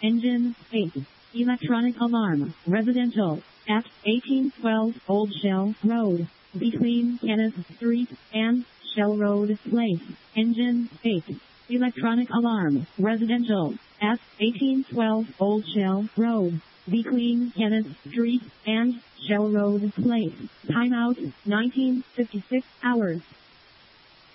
Engine 8. Electronic alarm. Residential. At 1812 Old Shell Road. Between Kenneth Street and Shell Road Place. Engine 8. Electronic alarm. Residential. At 1812 Old Shell Road. Between Kenneth Street and Shell Road Place. Timeout 1956 hours.